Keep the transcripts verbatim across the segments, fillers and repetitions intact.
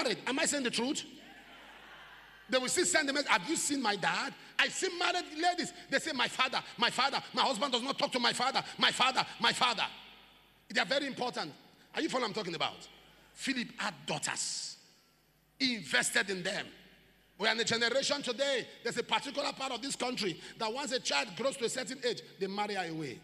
married. Am I saying the truth? They will still send them, have you seen my dad? I see married ladies. They say, my father, my father. My husband does not talk to my father. My father, my father. They are very important. Are you following what I'm talking about? Philip had daughters. He invested in them. We are in a generation today, there's a particular part of this country that once a child grows to a certain age, they marry her away.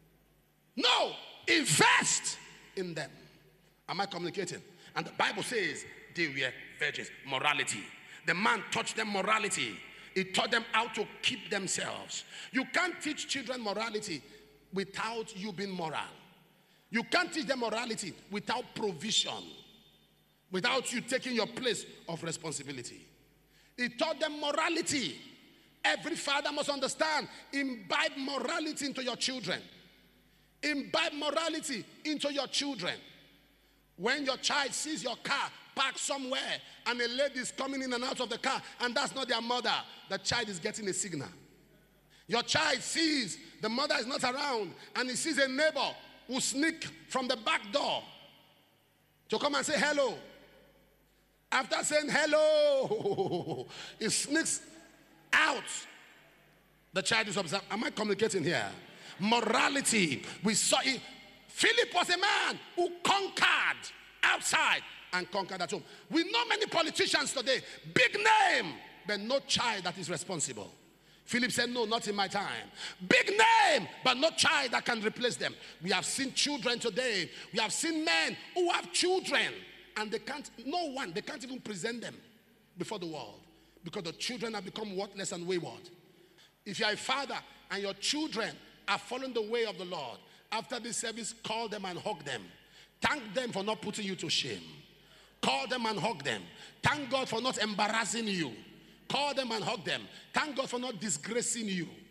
No, invest in them. Am I communicating? And the Bible says they were virgins. Morality. The man taught them morality. He taught them how to keep themselves. You can't teach children morality without you being moral. You can't teach them morality without provision, without you taking your place of responsibility. He taught them morality. Every father must understand, imbibe morality into your children. Imbibe morality into your children. When your child sees your car parked somewhere and a lady is coming in and out of the car and that's not their mother, the child is getting a signal. Your child sees the mother is not around and he sees a neighbor who sneak from the back door to come and say hello. After saying hello, he sneaks out. The child is observed. Am I communicating here? Morality. We saw it. Philip was a man who conquered outside and conquered at home. We know many politicians today, big name, but no child that is responsible. Philip said, no, not in my time. Big name, but no child that can replace them. We have seen children today. We have seen men who have children, and they can't, no one, they can't even present them before the world because the children have become worthless and wayward. If you are a father and your children are following the way of the Lord, after this service, call them and hug them. Thank them for not putting you to shame. Call them and hug them. Thank God for not embarrassing you. Call them and hug them. Thank God for not disgracing you.